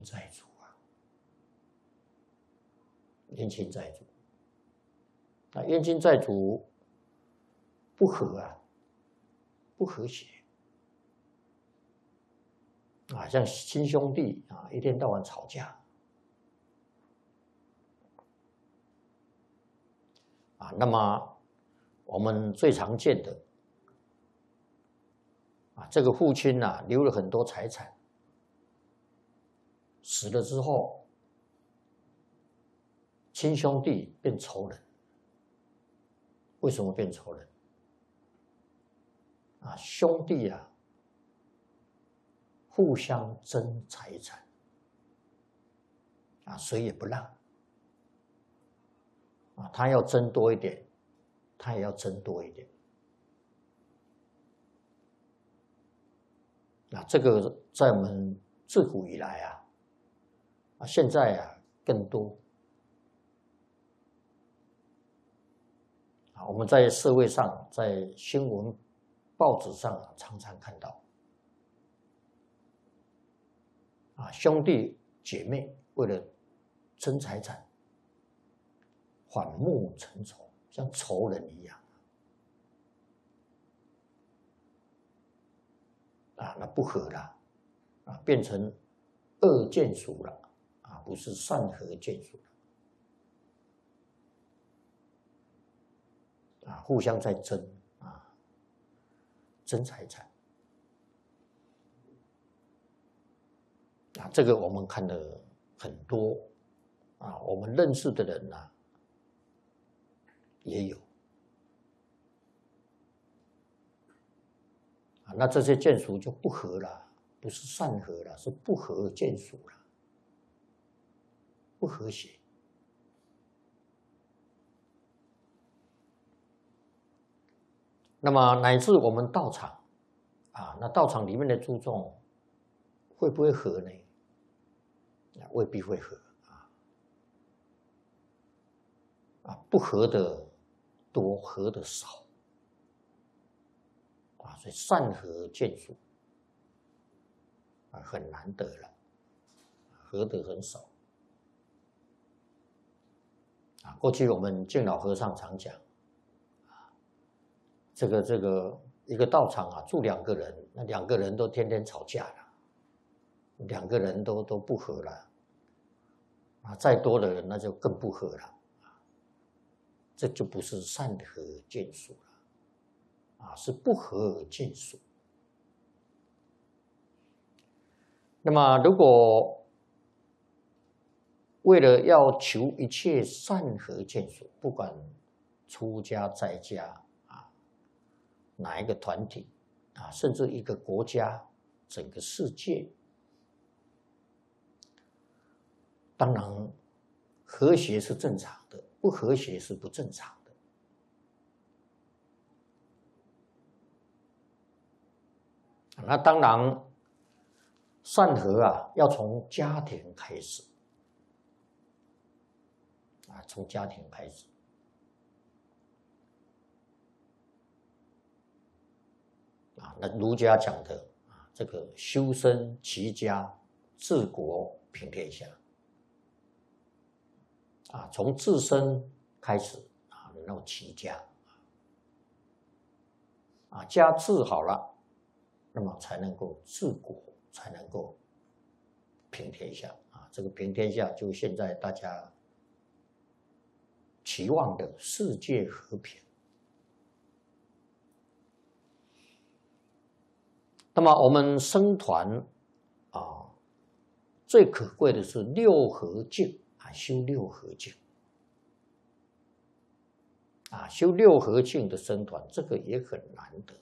债主啊，冤亲债主。那冤亲债主不和啊，不和谐啊，像亲兄弟啊，一天到晚吵架啊。那么我们最常见的啊，这个父亲啊，留了很多财产，死了之后，亲兄弟变仇人。为什么变仇人？啊，兄弟啊，互相争财产，啊，谁也不让，啊，他要争多一点，他也要争多一点。啊，这个在我们自古以来啊，现在啊更多。我们在社会上，在新闻、报纸上常常看到，啊，兄弟姐妹为了争财产，反目成仇，像仇人一样，啊，那不和了，啊，变成恶见属了，啊，不是善和见属了。啊，互相在争啊，争财产啊，这个我们看了很多啊，我们认识的人啊也有啊，那这些眷属就不和了，不是善和了，是不和眷属了，不和谐。那么乃至我们道场啊，那道场里面的诸众会不会和呢？未必会和啊，不和的多，和的少啊，所以善和见属啊很难得了，和的很少啊。过去我们敬老和尚常讲。这个一个道场啊，住2个人，那2个人都天天吵架了，2个人都不和了，啊，再多的人那就更不和了，这就不是善和见属了，啊，是不和而见属。那么如果为了要求一切善和见属，不管出家在家。哪一个团体啊，甚至一个国家、整个世界，当然和谐是正常的，不和谐是不正常的。那当然，善和啊，要从家庭开始啊，从家庭开始。啊，那儒家讲的啊，这个修身齐家治国平天下啊，从自身开始啊，然后齐家啊，家治好了，那么才能够治国，才能够平天下啊。这个平天下，就现在大家期望的世界和平。那么我们僧团啊，最可贵的是六合敬啊，修六合敬啊，修六合敬的僧团，这个也很难得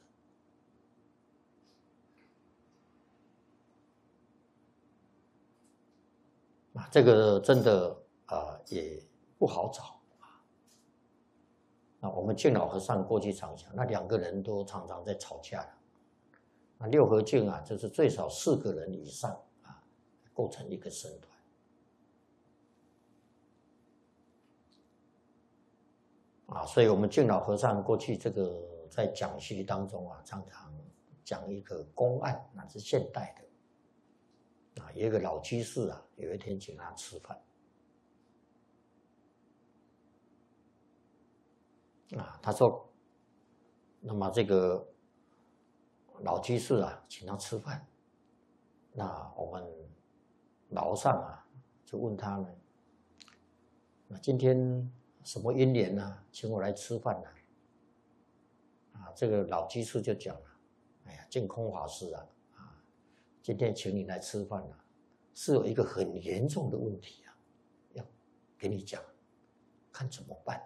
啊，这个真的也不好找啊。我们敬老和尚过去常讲，那2个人都常常在吵架了。那六合敬啊，就是最少4个人以上啊，构成一个僧团啊。所以我们敬老和尚过去这个在讲习当中啊，常常讲一个公案，那是现代的有一个老居士啊，有一天请他吃饭，他说，那么这个老居士啊，请他吃饭，那我们老上啊，就问他呢，那今天什么因缘呢，请我来吃饭呢？这个老居士就讲了，哎呀，净空法师啊，今天请你来吃饭啊，是有一个很严重的问题啊，要给你讲，看怎么办。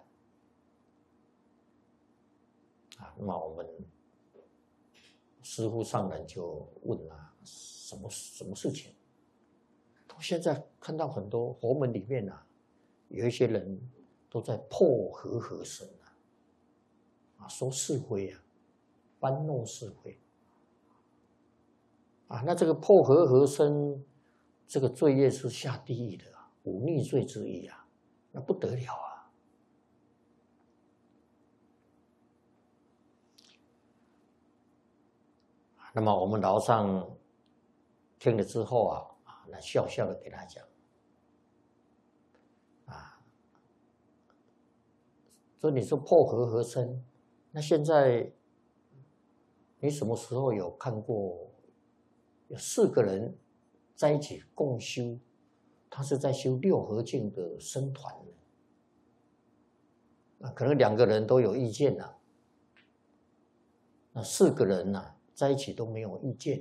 那么我们师父上人就问什么事情？到现在看到很多佛门里面有一些人都在破和合僧说是非搬弄是非那这个破和合僧，这个罪业是下地狱的忤逆罪之一那不得了那么我们老上听了之后那笑笑的给他讲所以你说破和合僧，那现在你什么时候有看过有4个人在一起共修，他是在修六合敬的僧团可能2个人都有意见那4个人在一起都没有意见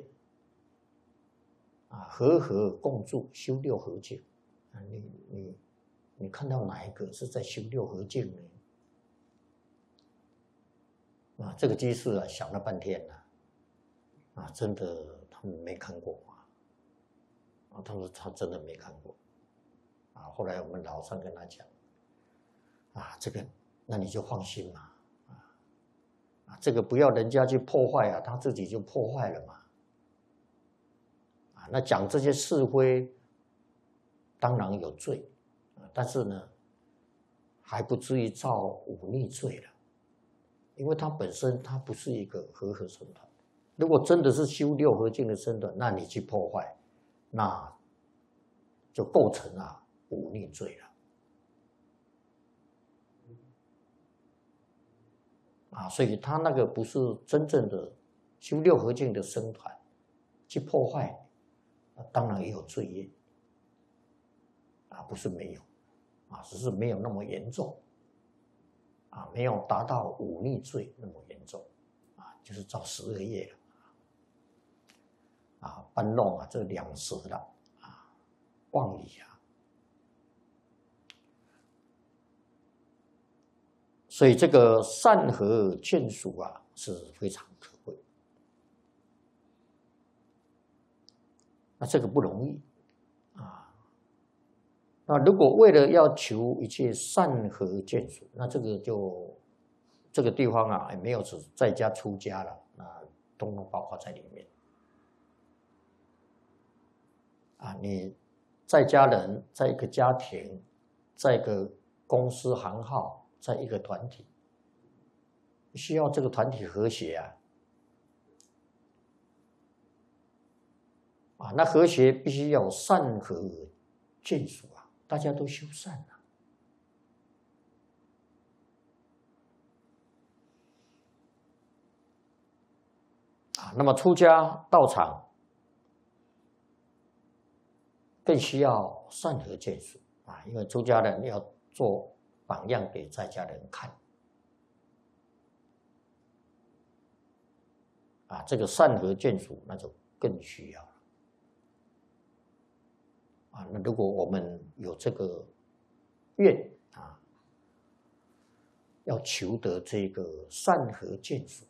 和合共住修六合敬你看到哪一个是在修六合敬呢？这个居士想了半天真的他们没看过他说他真的没看过后来我们老上跟他讲这个那你就放心嘛这个不要人家去破坏他自己就破坏了嘛那讲这些是非当然有罪但是呢还不至于造忤逆罪了，因为它本身它不是一个和合僧团。如果真的是修六合敬的僧团，那你去破坏，那就构成忤逆罪了所以他那个不是真正的修六合敬的僧团，去破坏当然也有罪业不是没有只是没有那么严重没有达到忤逆罪那么严重就是造12业了搬弄这两舌了妄语所以这个善合眷属是非常可贵那这个不容易那如果为了要求一切善合眷属，那这个地方也没有指在家出家了，通通包括在里面你在家人，在一个家庭，在一个公司行号，在一个团体，需要这个团体和谐那和谐必须要有善合眷属大家都修善那么出家道场更需要善合眷属因为出家人要做榜样给在家人看这个善合眷属那就更需要了那如果我们有这个愿要求得这个善合眷属，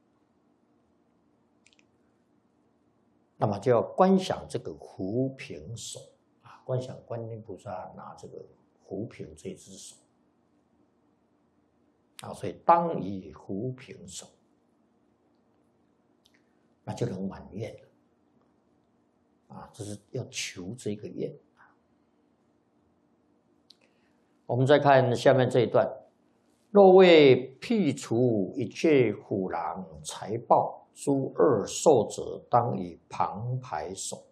那么就要观想这个胡平手观想观音菩萨拿这个胡平这只手所以当以胡平手，那就能满愿了这是要求这个愿我们再看下面这一段，若为辟除一切虎狼财豹诸恶兽者，当以旁排手。